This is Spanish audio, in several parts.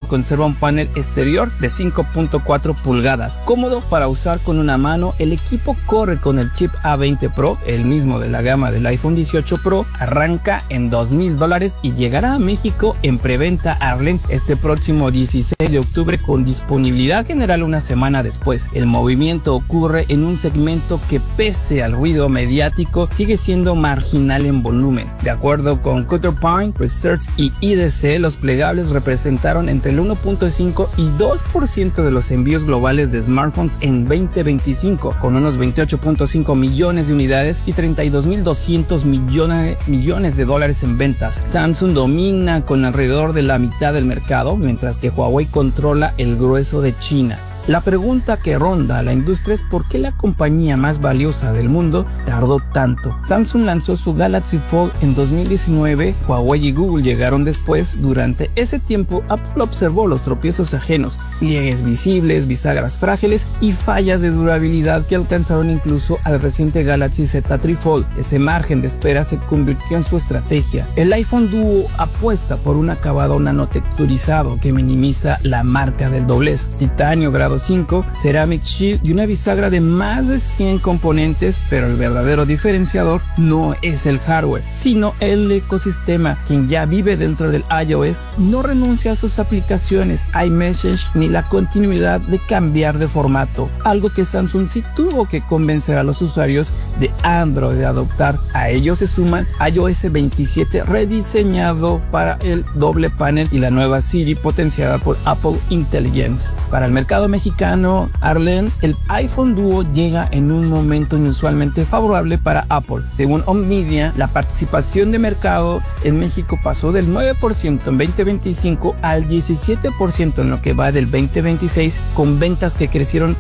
conserva un panel exterior de 5.4 pulgadas, cómodo para usar con una mano. El equipo corre con el chip A20 Pro, el mismo de la gama del iPhone 18 Pro, arranca en $2,000 y llegará a México en preventa Arlen este próximo 16 de octubre con disponibilidad general una semana después. El movimiento ocurre en un segmento que, pese al ruido mediático, sigue siendo marginal en volumen. De acuerdo con Counterpoint Research y IDC, los plegables representaron entre el 1.5 y 2% de los envíos globales de smartphones en 2025, con unos 28.5 millones de unidades y 32.200 millones de dólares en ventas. Samsung domina con alrededor de la mitad del mercado, mientras que Huawei controla el grueso de China. La pregunta que ronda a la industria es por qué la compañía más valiosa del mundo tardó tanto. Samsung lanzó su Galaxy Fold en 2019, Huawei y Google llegaron después. Durante ese tiempo, Apple observó los tropiezos ajenos, pliegues visibles, bisagras frágiles y fallas de durabilidad que alcanzaron incluso al reciente Galaxy Z Fold. Ese margen de espera se convirtió en su estrategia. El iPhone Duo apuesta por un acabado nanotexturizado que minimiza la marca del doblez, titanio grado 5, Ceramic Shield y una bisagra de más de 100 componentes, pero el verdadero diferenciador no es el hardware, sino el ecosistema. Quien ya vive dentro del iOS no renuncia a sus aplicaciones, iMessage ni la continuidad de cambiar de formato, algo que Samsung sí tuvo que convencer a los usuarios de Android de adoptar. A ellos se suman iOS 27 rediseñado para el doble panel y la nueva Siri potenciada por Apple Intelligence. Para el mercado mexicano, Arlen, el iPhone Duo llega en un momento inusualmente favorable para Apple. Según Omnidia, la participación de mercado en México pasó del 9% en 2025 al 17% en lo que va del 2026, con ventas que crecieron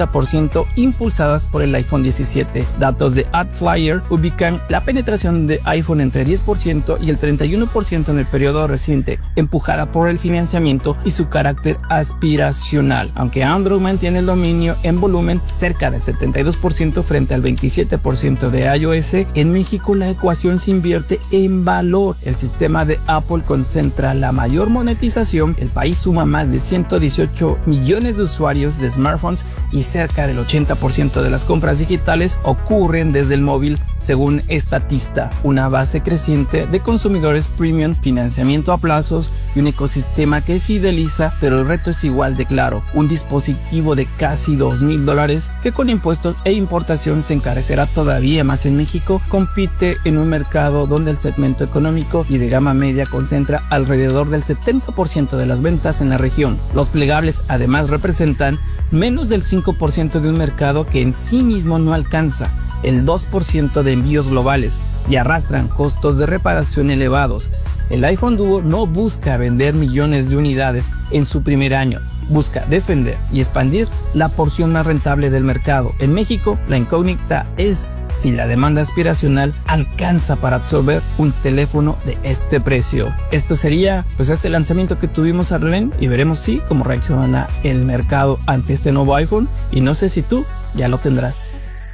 80% impulsadas por el iPhone 17. Datos de AdFlyer ubican la penetración de iPhone entre 10% y el 31% en el periodo reciente, empujada por el financiamiento y su carácter aspiracional, aunque Android mantiene el dominio en volumen cerca del 72% frente al 27% de iOS. En México la ecuación se invierte en valor. El sistema de Apple concentra la mayor monetización. El país suma más de 118 millones de usuarios de smartphones y cerca del 80% de las compras digitales ocurren desde el móvil, según Statista. Una base creciente de consumidores premium, financiamiento a plazos y un ecosistema que fideliza, pero el reto es igual de claro: un dispositivo de casi $2,000 que con impuestos e importación se encarecerá todavía más en México. Compite en un mercado donde el segmento económico y de gama media concentra alrededor del 70% de las ventas en la región. Los plegables además representan menos del 5% de un mercado que en sí mismo no alcanza el 2% de envíos globales y arrastran costos de reparación elevados. El iPhone Duo no busca vender millones de unidades en su primer año, busca defender y expandir la porción más rentable del mercado. En México, la incógnita es si la demanda aspiracional alcanza para absorber un teléfono de este precio. Esto sería este lanzamiento que tuvimos, Arlen, y veremos cómo reacciona el mercado ante este nuevo iPhone, y no sé si tú ya lo tendrás.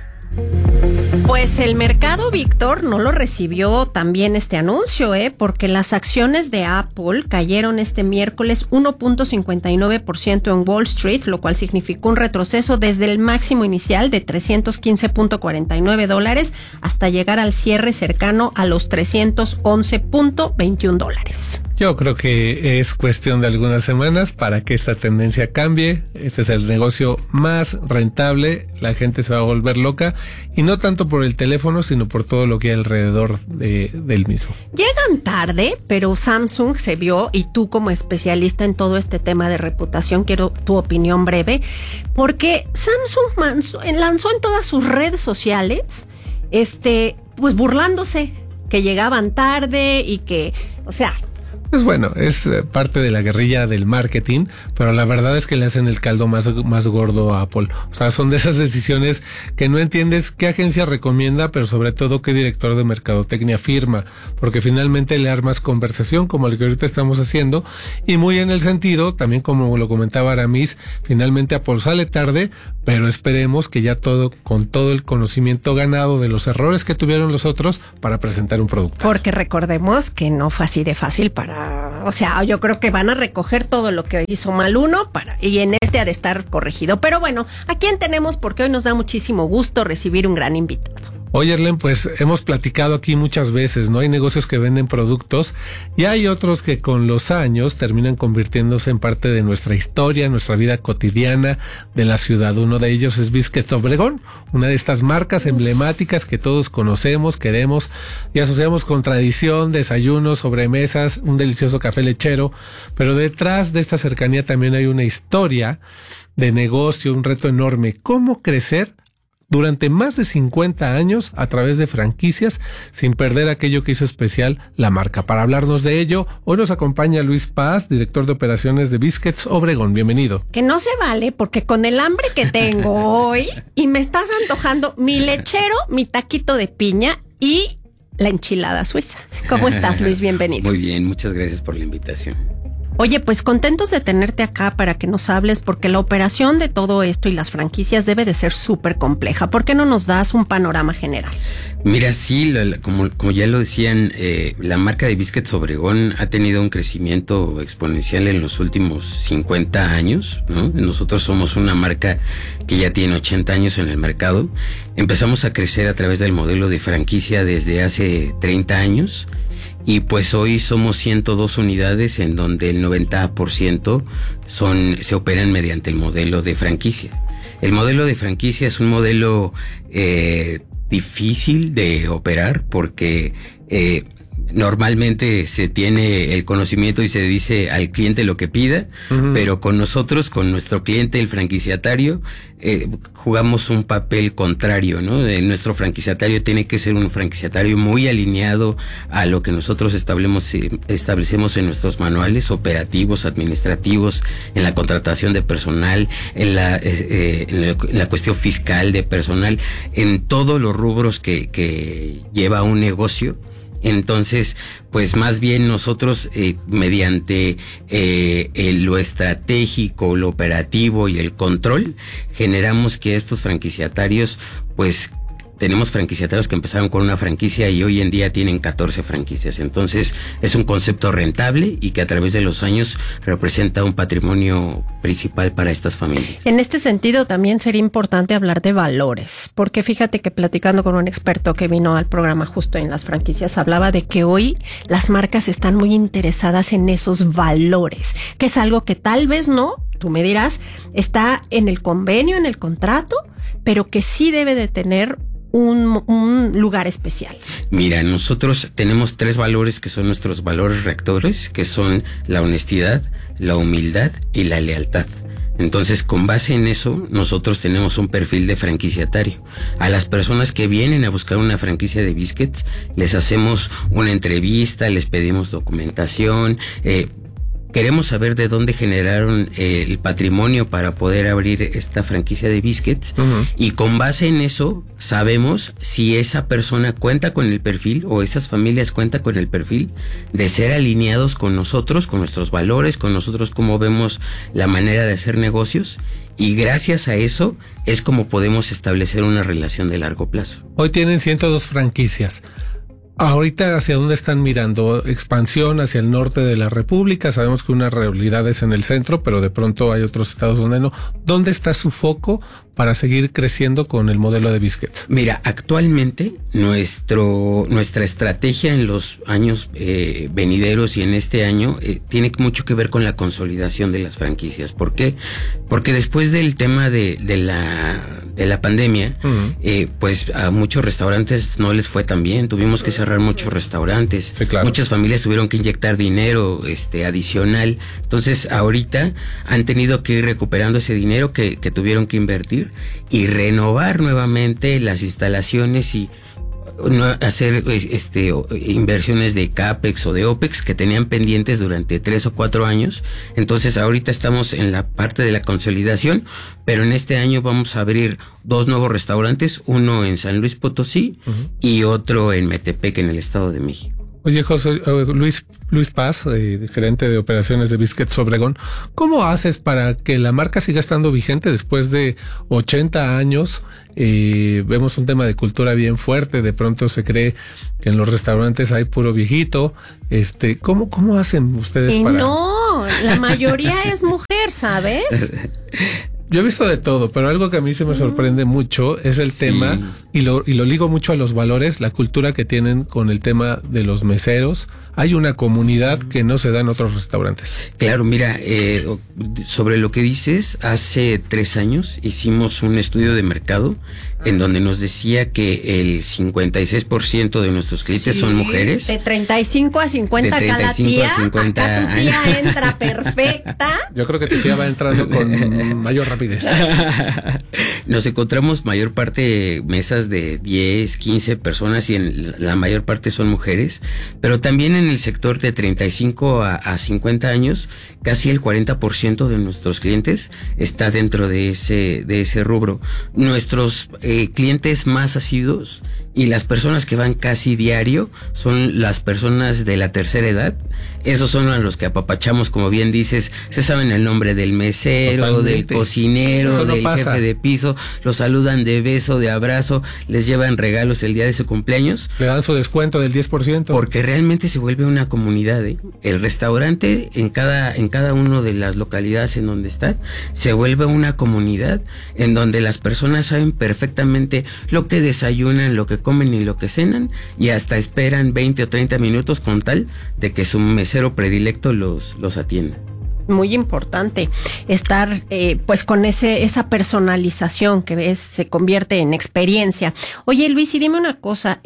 Pues el mercado, Víctor, no lo recibió tan bien este anuncio, porque las acciones de Apple cayeron este miércoles 1.59% en Wall Street, lo cual significó un retroceso desde el máximo inicial de $315.49 hasta llegar al cierre cercano a los $311.21. Yo creo que es cuestión de algunas semanas para que esta tendencia cambie. Este es el negocio más rentable, la gente se va a volver loca, y no tanto por el teléfono, sino por todo lo que hay alrededor del mismo. Llegan tarde, pero Samsung se vio, y tú como especialista en todo este tema de reputación, quiero tu opinión breve, porque Samsung lanzó en todas sus redes sociales, pues burlándose que llegaban tarde y que, pues bueno, es parte de la guerrilla del marketing, pero la verdad es que le hacen el caldo más gordo a Apple. Son de esas decisiones que no entiendes qué agencia recomienda, pero sobre todo qué director de mercadotecnia firma, porque finalmente le armas conversación como el que ahorita estamos haciendo, y muy en el sentido, también como lo comentaba Aramis, finalmente Apple sale tarde, pero esperemos que ya con todo el conocimiento ganado de los errores que tuvieron los otros para presentar un producto. Porque recordemos que no fue así de fácil yo creo que van a recoger todo lo que hizo mal uno y en este ha de estar corregido. Pero bueno, ¿a quién tenemos? Porque hoy nos da muchísimo gusto recibir un gran invitado. Oye, Erlen, pues hemos platicado aquí muchas veces, ¿no? Hay negocios que venden productos y hay otros que con los años terminan convirtiéndose en parte de nuestra historia, nuestra vida cotidiana de la ciudad. Uno de ellos es Biscuits Obregón, una de estas marcas emblemáticas que todos conocemos, queremos y asociamos con tradición, desayunos, sobremesas, un delicioso café lechero. Pero detrás de esta cercanía también hay una historia de negocio, un reto enorme. ¿Cómo crecer durante más de 50 años a través de franquicias sin perder aquello que hizo especial la marca? Para hablarnos de ello, hoy nos acompaña Luis Paz, director de operaciones de Biscuits Obregón. Bienvenido. Que no se vale, porque con el hambre que tengo hoy y me estás antojando mi lechero, mi taquito de piña y la enchilada suiza. ¿Cómo estás, Luis? Bienvenido. Muy bien, muchas gracias por la invitación. Oye, pues contentos de tenerte acá para que nos hables, porque la operación de todo esto y las franquicias debe de ser súper compleja. ¿Por qué no nos das un panorama general? Mira, sí, como ya lo decían, la marca de Biscuits Obregón ha tenido un crecimiento exponencial en los últimos 50 años, ¿no? Nosotros somos una marca que ya tiene 80 años en el mercado. Empezamos a crecer a través del modelo de franquicia desde hace 30 años. Y pues hoy somos 102 unidades en donde el 90% se operan mediante el modelo de franquicia. El modelo de franquicia es un modelo difícil de operar porque normalmente se tiene el conocimiento y se dice al cliente lo que pida, pero con nosotros, con nuestro cliente, el franquiciatario, jugamos un papel contrario, ¿no? Nuestro franquiciatario tiene que ser un franquiciatario muy alineado a lo que nosotros establecemos en nuestros manuales operativos, administrativos, en la contratación de personal, en la cuestión fiscal de personal, en todos los rubros que lleva un negocio. Entonces, pues más bien nosotros mediante lo estratégico, lo operativo y el control, generamos que estos franquiciatarios, pues tenemos franquiciatarios que empezaron con una franquicia y hoy en día tienen 14 franquicias. Entonces, es un concepto rentable y que a través de los años representa un patrimonio principal para estas familias. En este sentido, también sería importante hablar de valores, porque fíjate que platicando con un experto que vino al programa justo en las franquicias, hablaba de que hoy las marcas están muy interesadas en esos valores, que es algo que tal vez no, tú me dirás, está en el convenio, en el contrato, pero que sí debe de tener un lugar especial. Mira, nosotros tenemos 3 valores que son nuestros valores rectores, que son la honestidad, la humildad y la lealtad. Entonces, con base en eso, nosotros tenemos un perfil de franquiciatario. A las personas que vienen a buscar una franquicia de Biscuits, les hacemos una entrevista, les pedimos documentación, queremos saber de dónde generaron el patrimonio para poder abrir esta franquicia de Biscuits, y con base en eso sabemos si esa persona cuenta con el perfil o esas familias cuentan con el perfil de ser alineados con nosotros, con nuestros valores, con nosotros cómo vemos la manera de hacer negocios, y gracias a eso es como podemos establecer una relación de largo plazo. Hoy tienen 102 franquicias. Ahorita, ¿hacia dónde están mirando? ¿Expansión hacia el norte de la República? Sabemos que una realidad es en el centro, pero de pronto hay otros estados donde no. ¿Dónde está su foco para seguir creciendo con el modelo de Biscuits? Mira, actualmente nuestra estrategia en los años venideros y en este año tiene mucho que ver con la consolidación de las franquicias. ¿Por qué? Porque después del tema de la pandemia, pues a muchos restaurantes no les fue tan bien. Tuvimos que cerrar muchos restaurantes. Sí, claro. Muchas familias tuvieron que inyectar dinero adicional. Entonces, ahorita han tenido que ir recuperando ese dinero que tuvieron que invertir y renovar nuevamente las instalaciones y hacer inversiones de CAPEX o de OPEX que tenían pendientes durante 3 o 4 años. Entonces ahorita estamos en la parte de la consolidación, pero en este año vamos a abrir 2 nuevos restaurantes, uno en San Luis Potosí y otro en Metepec, en el Estado de México. Oye, José, Luis Paz, gerente de operaciones de Biscuits Obregón, ¿cómo haces para que la marca siga estando vigente después de 80 años? Vemos un tema de cultura bien fuerte, de pronto se cree que en los restaurantes hay puro viejito. ¿Cómo hacen ustedes para...? No, la mayoría es mujer, ¿sabes? Yo he visto de todo, pero algo que a mí se me sorprende mucho es el tema, y lo ligo mucho a los valores, la cultura que tienen con el tema de los meseros. Hay una comunidad que no se da en otros restaurantes. Claro, mira, sobre lo que dices, hace 3 años hicimos un estudio de mercado en donde nos decía que el 56% de nuestros clientes son mujeres. De 35 a 50 acá la tía. Acá tu tía entra perfecta. Yo creo que tu tía va entrando con mayor rapidez. Nos encontramos mayor parte mesas de 10, 15 personas y en la mayor parte son mujeres, pero también en el sector de 35 a 50 años, casi el 40% de nuestros clientes está dentro de ese rubro. Nuestros clientes más asiduos y las personas que van casi diario son las personas de la tercera edad. Esos son a los que apapachamos, como bien dices, se saben el nombre del mesero, totalmente, del cocinero, no del pasa. jefe de piso, los saludan de beso, de abrazo, les llevan regalos el día de su cumpleaños. Le dan su descuento del 10%. Porque realmente se vuelve una comunidad, ¿eh? El restaurante en cada uno de las localidades en donde está, se vuelve una comunidad en donde las personas saben perfectamente lo que desayunan, lo que comen y lo que cenan, y hasta esperan 20 o 30 minutos con tal de que su mesero predilecto los atienda. Muy importante estar pues con esa personalización que se convierte en experiencia. Oye, Luis, y dime una cosa,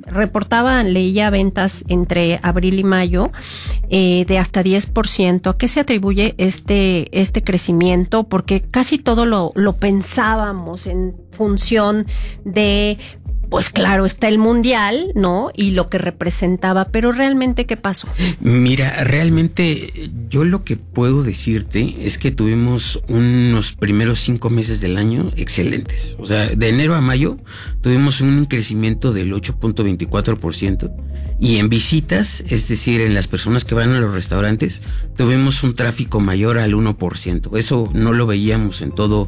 leía ventas entre abril y mayo de hasta 10%. ¿A qué se atribuye este crecimiento? Porque casi todo lo pensábamos en función de... Pues claro, está el mundial, ¿no? Y lo que representaba, pero realmente, ¿qué pasó? Mira, realmente yo lo que puedo decirte es que tuvimos unos primeros 5 meses del año excelentes. O sea, de enero a mayo tuvimos un crecimiento del 8.24%. Y en visitas, es decir, en las personas que van a los restaurantes, tuvimos un tráfico mayor al 1%. Eso no lo veíamos en todo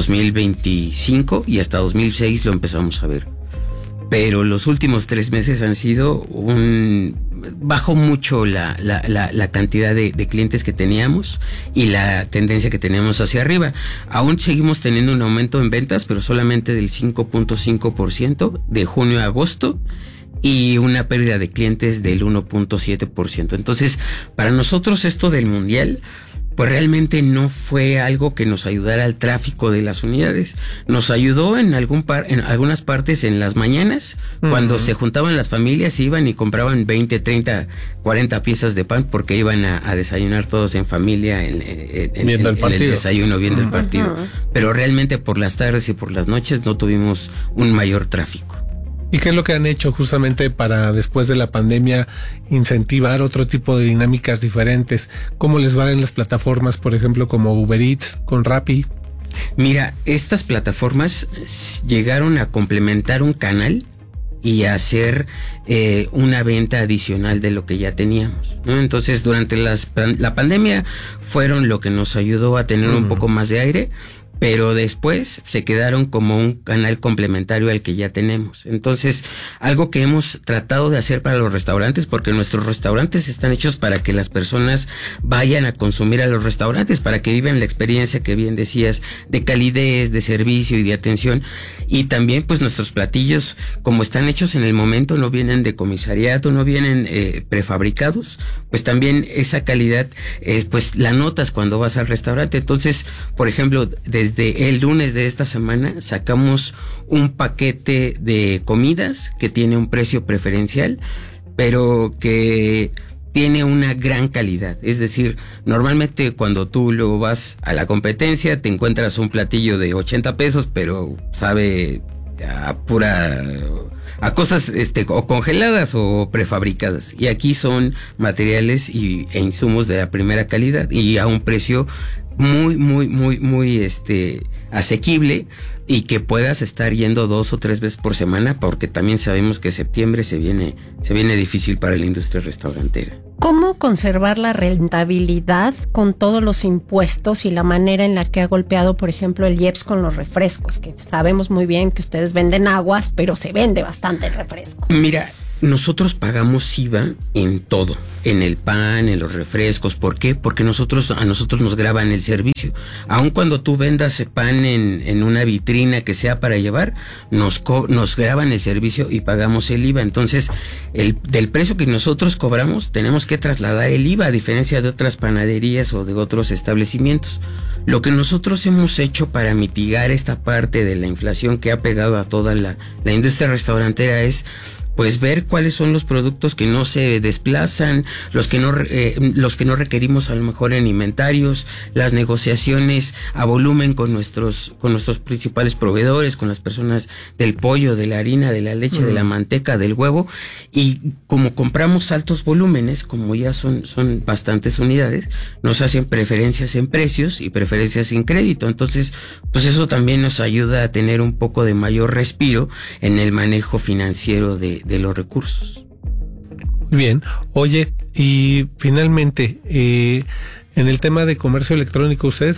2025 y hasta 2006 lo empezamos a ver. Pero los últimos 3 meses han sido bajó mucho la cantidad de clientes que teníamos y la tendencia que teníamos hacia arriba. Aún seguimos teniendo un aumento en ventas, pero solamente del 5.5% de junio a agosto, y una pérdida de clientes del 1.7%. Entonces, para nosotros esto del mundial, pues realmente no fue algo que nos ayudara al tráfico de las unidades. Nos ayudó en algunas partes en las mañanas, cuando se juntaban las familias, iban y compraban 20, 30, 40 piezas de pan porque iban a desayunar todos en familia viendo el desayuno, viendo el partido. Pero realmente por las tardes y por las noches no tuvimos un mayor tráfico. ¿Y qué es lo que han hecho justamente para, después de la pandemia, incentivar otro tipo de dinámicas diferentes? ¿Cómo les va en las plataformas, por ejemplo, como Uber Eats, con Rappi? Mira, estas plataformas llegaron a complementar un canal y a hacer una venta adicional de lo que ya teníamos, ¿no? Entonces, durante la pandemia fueron lo que nos ayudó a tener un poco más de aire, pero después se quedaron como un canal complementario al que ya tenemos. Entonces, algo que hemos tratado de hacer para los restaurantes, porque nuestros restaurantes están hechos para que las personas vayan a consumir a los restaurantes, para que vivan la experiencia que bien decías, de calidez, de servicio y de atención. Y también, pues, nuestros platillos, como están hechos en el momento, no vienen de comisariato, no vienen prefabricados, pues también esa calidad, pues, la notas cuando vas al restaurante. Entonces, por ejemplo, desde el lunes de esta semana sacamos un paquete de comidas que tiene un precio preferencial, pero que tiene una gran calidad. Es decir, normalmente cuando tú luego vas a la competencia te encuentras un platillo de 80 pesos, pero sabe a cosas o congeladas o prefabricadas, y aquí son materiales e insumos de la primera calidad y a un precio muy asequible, y que puedas estar yendo 2 o 3 veces por semana, porque también sabemos que septiembre se viene difícil para la industria restaurantera. ¿Cómo conservar la rentabilidad con todos los impuestos y la manera en la que ha golpeado, por ejemplo, el IEPS con los refrescos? Que sabemos muy bien que ustedes venden aguas, pero se vende bastante el refresco. Mira, nosotros pagamos IVA en todo, en el pan, en los refrescos. ¿Por qué? Porque a nosotros nos graban el servicio. Aun cuando tú vendas pan en una vitrina que sea para llevar, nos graban el servicio y pagamos el IVA. Entonces, del precio que nosotros cobramos, tenemos que trasladar el IVA, a diferencia de otras panaderías o de otros establecimientos. Lo que nosotros hemos hecho para mitigar esta parte de la inflación que ha pegado a toda la industria restaurantera es pues ver cuáles son los productos que no se desplazan, los que no requerimos a lo mejor en inventarios, las negociaciones a volumen con nuestros principales proveedores, con las personas del pollo, de la harina, de la leche, de la manteca, del huevo, y como compramos altos volúmenes, como ya son bastantes unidades, nos hacen preferencias en precios y preferencias en crédito. Entonces, pues eso también nos ayuda a tener un poco de mayor respiro en el manejo financiero de los recursos. Muy bien. Oye, y finalmente, en el tema de comercio electrónico, ¿ustedes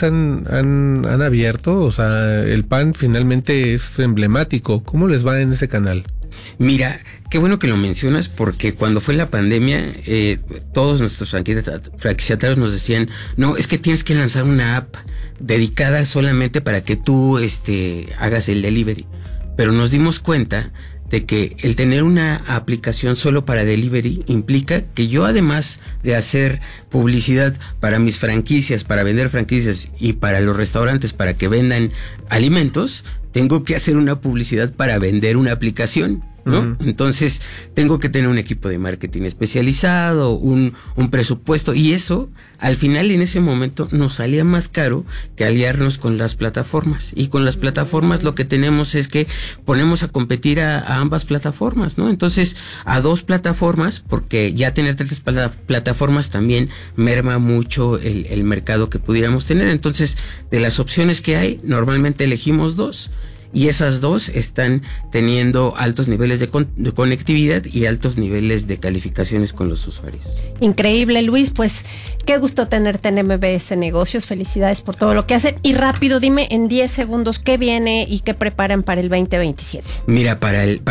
han abierto? O sea, el pan finalmente es emblemático. ¿Cómo les va en ese canal? Mira, qué bueno que lo mencionas, porque cuando fue la pandemia, todos nuestros franquiciatarios nos decían, no, es que tienes que lanzar una app dedicada solamente para que tú hagas el delivery. Pero nos dimos cuenta de que el tener una aplicación solo para delivery implica que yo, además de hacer publicidad para mis franquicias, para vender franquicias, y para los restaurantes para que vendan alimentos, tengo que hacer una publicidad para vender una aplicación, ¿no? Uh-huh. Entonces tengo que tener un equipo de marketing especializado, un presupuesto, y eso al final en ese momento nos salía más caro que aliarnos con las plataformas. Y con las plataformas lo que tenemos es que ponemos a competir a ambas plataformas, ¿no? Entonces, a 2 plataformas, porque ya tener 3 plataformas también merma mucho el mercado que pudiéramos tener. Entonces, de las opciones que hay, normalmente elegimos 2. Y esas 2 están teniendo altos niveles de conectividad y altos niveles de calificaciones con los usuarios. Increíble, Luis. Pues qué gusto tenerte en MBS Negocios. Felicidades por todo lo que hacen. Y rápido, dime en 10 segundos qué viene y qué preparan para el 2027. Mira, para el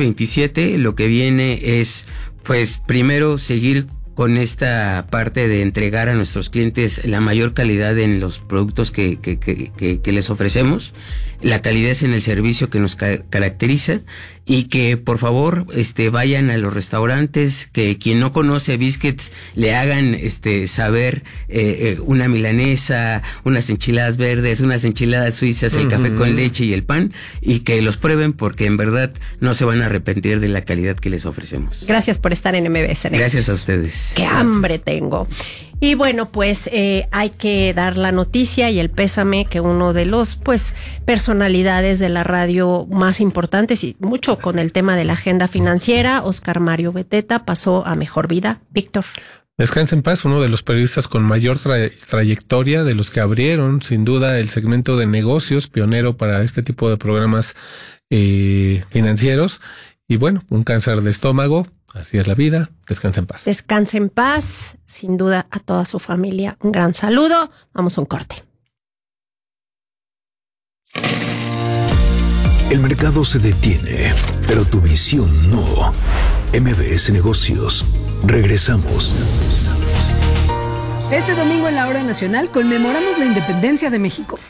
2027 lo que viene es, pues, primero seguir con esta parte de entregar a nuestros clientes la mayor calidad en los productos que les ofrecemos, la calidez en el servicio que nos caracteriza, y que por favor vayan a los restaurantes, que quien no conoce Biscuits le hagan saber una milanesa, unas enchiladas verdes, unas enchiladas suizas, el café con leche y el pan, y que los prueben, porque en verdad no se van a arrepentir de la calidad que les ofrecemos. Gracias por estar en MBS Negocios. Gracias a ustedes. ¡Qué hambre tengo! Y bueno, pues hay que dar la noticia y el pésame que uno de los personalidades de la radio más importantes, y mucho con el tema de la agenda financiera, Oscar Mario Beteta, pasó a mejor vida. Víctor. Descansa en paz, uno de los periodistas con mayor trayectoria, de los que abrieron sin duda el segmento de negocios, pionero para este tipo de programas financieros. Y bueno, un cáncer de estómago. Así es la vida. Descansa en paz. Descansa en paz. Sin duda, a toda su familia un gran saludo. Vamos a un corte. El mercado se detiene, pero tu visión no. MBS Negocios. Regresamos. Este domingo en la Hora Nacional conmemoramos la independencia de México.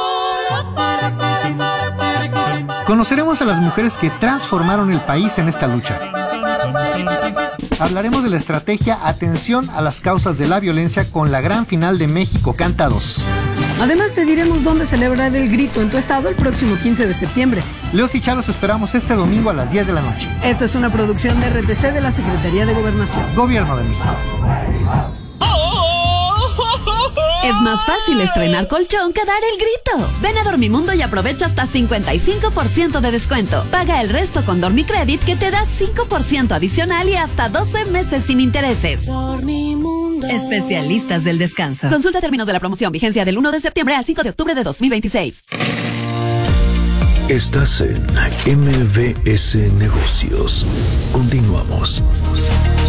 Conoceremos a las mujeres que transformaron el país en esta lucha. Hablaremos de la estrategia Atención a las causas de la violencia con la gran final de México Canta 2. Además te diremos dónde celebrar el grito en tu estado el próximo 15 de septiembre. Leos y Chalos esperamos este domingo a las 10 de la noche. Esta es una producción de RTC de la Secretaría de Gobernación. Gobierno de México. Es más fácil estrenar colchón que dar el grito. Ven a Dormimundo y aprovecha hasta 55% de descuento. Paga el resto con Dormicredit, que te da 5% adicional y hasta 12 meses sin intereses. Dormimundo. Especialistas del descanso. Consulta términos de la promoción. Vigencia del 1 de septiembre al 5 de octubre de 2026. Estás en MBS Negocios. Continuamos.